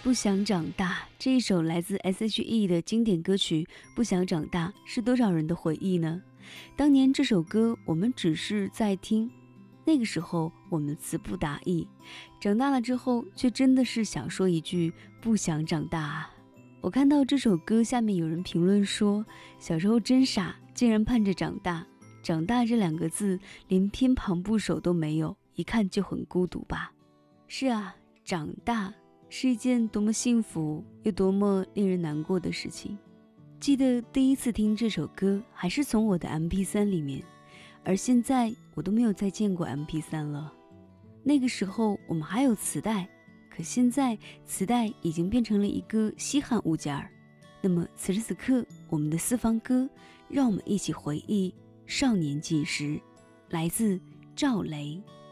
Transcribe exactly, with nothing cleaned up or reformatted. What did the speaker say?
不想长大这一首来自 S H E 的经典歌曲，不想长大是多少人的回忆呢？当年这首歌我们只是在听，那个时候我们词不达意，长大了之后却真的是想说一句不想长大啊。我看到这首歌下面有人评论说，小时候真傻，竟然盼着长大，长大这两个字连偏旁部首都没有，一看就很孤独吧。是啊，长大是一件多么幸福又多么令人难过的事情。记得第一次听这首歌还是从我的 M P 三 里面，而现在我都没有再见过 M P 三 了。那个时候我们还有磁带，可现在磁带已经变成了一个稀罕物件儿。那么此时此刻，我们的私房歌，让我们一起回忆少年锦时，来自赵雷。